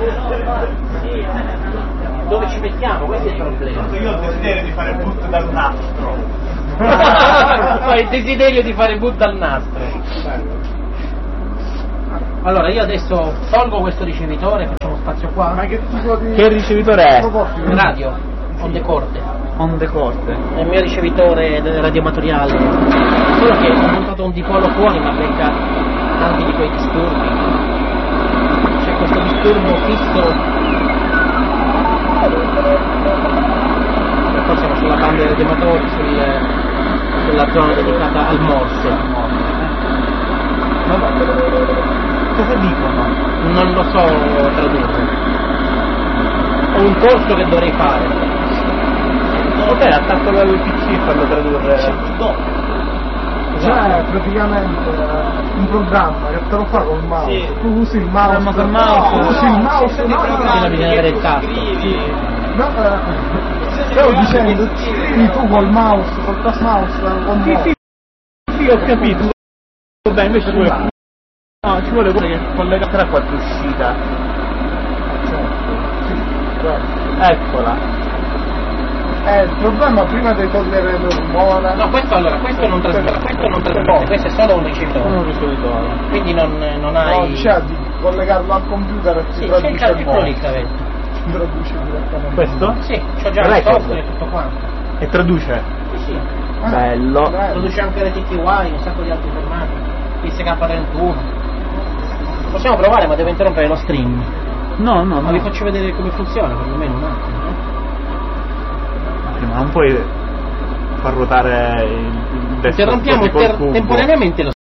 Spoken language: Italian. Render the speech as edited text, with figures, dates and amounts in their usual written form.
Dove ci mettiamo? Questo è il problema. Io ho il desiderio di fare boot dal nastro. Ho il desiderio di fare boot dal nastro. Allora io adesso tolgo questo ricevitore, facciamo spazio qua. Ma che tipo di... Che ricevitore è? Radio, onde corte. Onde corte. È il mio ricevitore radioamatoriale. Solo che ho montato un dipolo fuori, ma becca tanti di quei disturbi. C'è questo disturbo fisso. Poi siamo sulla banda dei radioamatori, sulla zona dedicata al morse. Cosa dicono? Non lo so tradurre. Ho un corso che dovrei fare. Vabbè, attacco la PC e farlo tradurre. Cioè, praticamente un programma che te lo fa col mouse. Sì. Tu usi il mouse. Ma col mouse. Usi il mouse. Bisogna avere il tasto. No, stavo dicendo, scrivi tu col mouse, col touch mouse, con mouse. Sì, ho capito. Vabbè, invece ci vuole. No, ci vuole quello che collega tra qualche uscita. Eccola. Il problema prima di togliere l'ormone. No, questo non trasmette, questo è solo un ricevitore. Un ricevitore. Quindi non hai. No, cioè di collegarlo al computer e Sì, ti c'è il traduce il piccolo lì mouse. che avete. Ti traduce direttamente. Questo? Sì, c'ho già il Record. software e tutto quanto. E traduce. Sì. Bello. Produce anche le TTY, un sacco di altri formati. PSK31. Possiamo provare, ma devo interrompere lo stream. No, Ma vi faccio vedere come funziona, perlomeno un attimo. Ma non puoi far ruotare il desktop Interrompiamo col cubo. temporaneamente lo